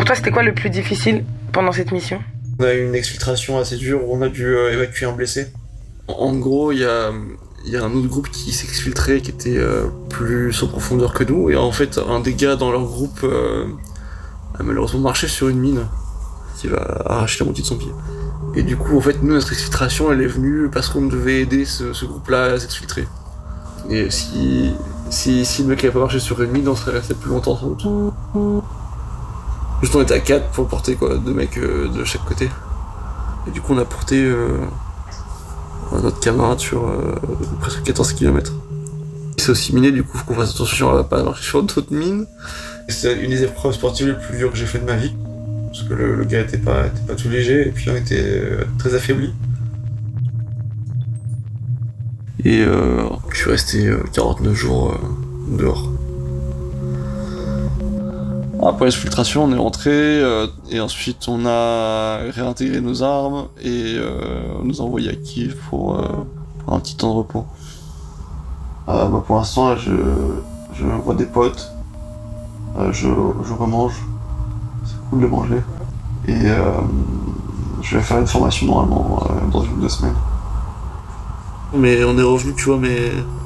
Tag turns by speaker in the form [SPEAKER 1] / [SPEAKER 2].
[SPEAKER 1] Pour toi, c'était quoi le plus difficile pendant cette mission?
[SPEAKER 2] On a eu une exfiltration assez dure où on a dû évacuer un blessé. En gros, il y a un autre groupe qui s'exfiltrait, qui était plus en profondeur que nous, et en fait, un des gars dans leur groupe a malheureusement marché sur une mine qui va arracher la moitié de son pied. Et du coup, en fait, nous, notre exfiltration, elle est venue parce qu'on devait aider ce groupe-là à s'exfiltrer. Et si le mec avait pas marché sur une mine, on serait resté plus longtemps sans doute. Juste on était à 4 pour porter quoi, 2 mecs de chaque côté. Et du coup on a porté notre camarade sur presque 14 km. C'est aussi miné, du coup faut qu'on fasse attention à pas marcher sur d'autres mines. C'est une des épreuves sportives les plus dures que j'ai fait de ma vie. Parce que le gars était pas tout léger et puis on était très affaiblis. Et je suis resté 49 jours dehors. Après l'exfiltration, on est rentré et ensuite on a réintégré nos armes et on nous a envoyé à Kiev pour un petit temps de repos. Pour l'instant, là, je vois des potes, je remange, c'est cool de manger. Et je vais faire une formation normalement dans 1 ou 2 semaines. Mais on est revenu, tu vois, mais